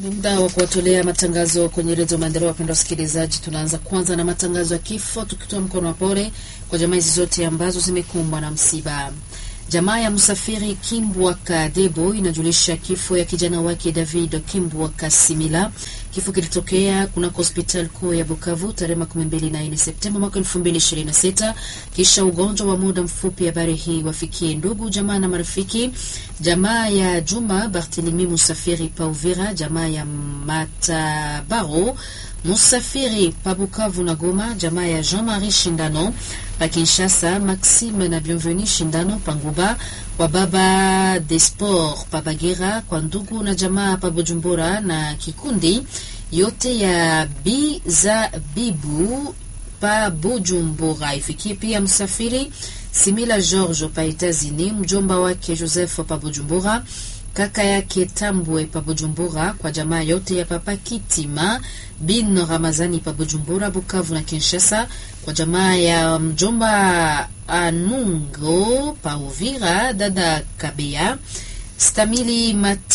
Muda wa kuwatolea matangazo kwenye redio Maendeleo. Wapendwa wasikilizaji, tunaanza kwanza na matangazo ya kifo, tukitoa mkono wa pole kwa jamaa hizi zote ambazo zimekumbwa na msiba. Jamaa ya Msafiri Kimbwaka Debo inajulisha kifo ya kijana wake David Kimbwaka Simila. Kifo kilitokea kunako hospitali kuu ya Bukavu tarehe 24 Septemba mwaka 2026 kisha ugonjwa wa muda mfupi. Habari hii wafikie ndugu, jamaa na marafiki. Jamaa ya Juma Barthelemy Msafiri pa Uvira, jamaa ya Matabaro Msafiri pa Bukavu na Goma, jamaa ya Jean-Marie Shindano pa Kinshasa, Maxime na Bienvenue Shindano pa Nguba, kwa baba Desport pa Bagira, kwa ndugu na jamaa pa Bujumbura na kikundi yote ya Biza Bibu pa Bujumbura. Ifikie pia Msafiri Simila George pa Etazini, mjomba wake Joseph pa Bujumbura, kaka yake Tambwe pa Bujumbura, kwa jamaa yote ya papa Kitima bin Ramazani pa Bujumbura, Bukavu na Kinshasa, kwa jamaa ya mjomba Anungo pa Uvira, dada Kabea Stamili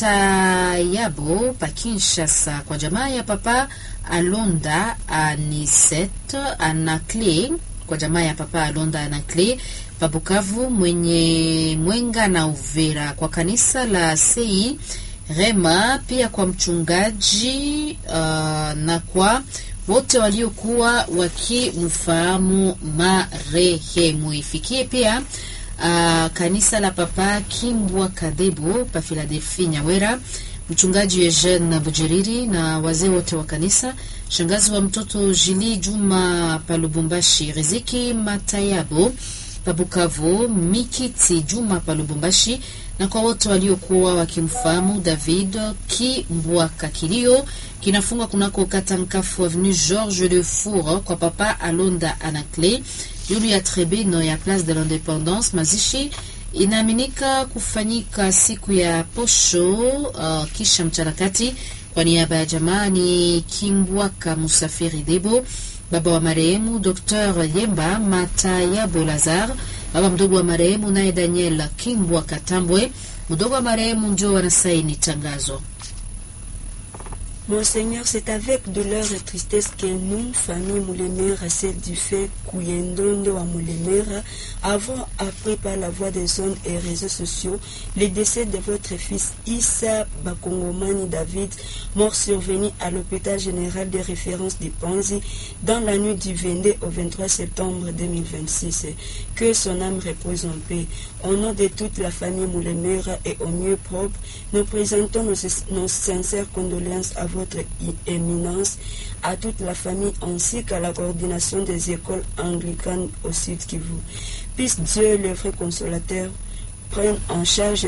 Matayabo pa Kinshasa, kwa jamaa ya papa Alonda Aniset Anakle, kwa jamaa ya papa Alonda Anakle pa Bukavu, mwenye Mwenga na Uvira, kwa kanisa la Sei Rema, pia kwa mchungaji na kwa wote waliokuwa wakimfahamu marehemu. Ifikie pia kanisa la papa Kimbwaka Debo pa Philadelphia Nyawera, mchungaji Eugene Bujiriri na wazee wote wa kanisa, shangazi wa mtoto Jili Juma pa Lubumbashi, Riziki Matayabo pa Bukavu, Mikiti Juma pa Lubumbashi, na kwa wote waliokuwa wakimfahamu David Kimbwaka. Kilio kinafungwa kunako Katankafu Avenue Georges Le Four kwa papa Alonda Anakle, yuli ya Trebino ya Place de l'Independance. Mazishi inaaminika kufanyika siku ya posho kisha mcharakati. Kwa niaba ya jamani Kimbwaka Msafiri Debo, baba wa marehemu Dr. Yemba Matayabo Lazar, baba mdogo wa marehemu naye Daniel Kimbwaka Tambwe, mdogo wa marehemu ndio wanasaini tangazo. Monseigneur, c'est avec douleur et tristesse que nous, famille Moulemera, celle du fait Kouyendondo à Moulemera, avons appris par la voie des ondes et réseaux sociaux le décès de votre fils Issa Bakongomani David, mort survenu à l'hôpital général de référence de Panzi dans la nuit du 22 au 23 septembre 2026. Que son âme repose en paix. Au nom de toute la famille Moulemera et au mieux propre, nous présentons nos sincères condoléances à votre éminence, à toute la famille ainsi qu'à la coordination des écoles anglicanes au Sud Kivu. Puisse Dieu, le vrai consolateur, prenne en charge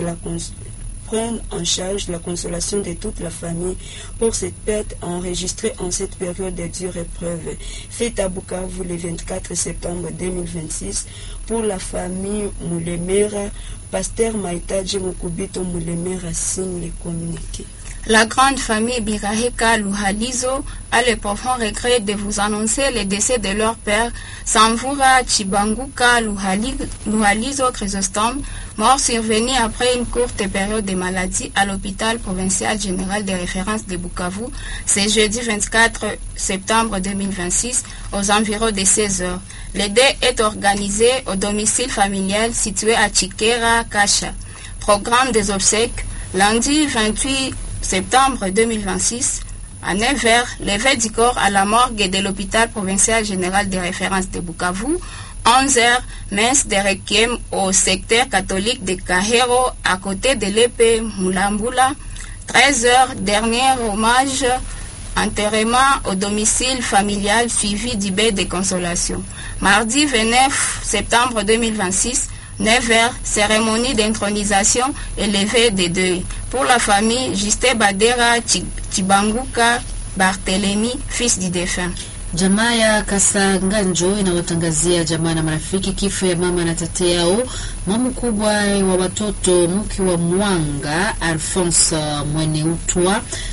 la consolation de toute la famille pour cette perte enregistrée en cette période de dure épreuve. Fête à Bukavu le 24 septembre 2026 pour la famille Moulemera. Pasteur Maïtadji Mukubito Moulemera signe les communiqués. La grande famille Biraheka Luhalizo a le profond regret de vous annoncer le décès de leur père, Samvura Chibanguka Luhalizo Chrysostome, mort survenu après une courte période de maladie à l'hôpital provincial général de référence de Bukavu, ce jeudi 24 septembre 2026, aux environs de 16 heures. Le deuil est organisé au domicile familial situé à Chikera, Kasha. Programme des obsèques, lundi 28 septembre 2026, à 9h, levée du corps à la morgue de l'hôpital provincial général de référence de Bukavu. 11h, messe de requiem au secteur catholique de Kahero, à côté de l'épée Moulambula. 13h, dernier hommage, enterrement au domicile familial suivi du bain de consolation. Mardi 29 septembre 2026, 9h, cérémonie d'intronisation et levée de deuil. Pour la famille, Justin Badera Chibanguka Barthelemy, fils du défunt. Jamaa ya Kasanganjo inawatangazia jamaa na marafiki kifo ya mama na tate yao, mama kubwa wa watoto mke wa Mwanga Alphonse Mweneutwa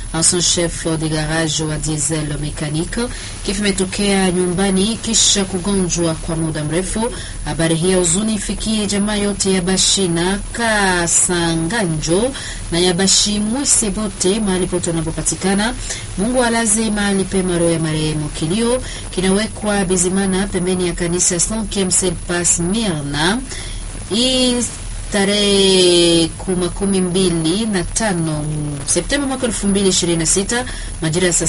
ancien chef de garage wa diesel mécanique. Kifo imetokea nyumbani kisha kugonjwa kwa muda mrefu. Habari hii huzuni ifikie jamaa yote ya Bashina Kasanganjo na ya Bashimwese bote mahali pote wanapopatikana. Mungu alaze mahali pema roho ya marehemu. Kilio kinawekwa Bizimana pembeni ya kanisa 5e Pas Mirna. Hii tarehe 25 Septemba mwaka 2026 majira ya